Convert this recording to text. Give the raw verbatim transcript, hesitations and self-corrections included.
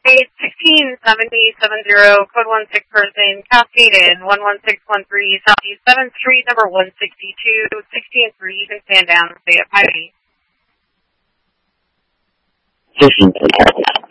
State sixteen seventy seven zero, code one six person, Cascaded, one one six one three, Southeast seventh Street, number one sixty-two, sixteen three, you can stand down and stay at Pioneer. fifteen three.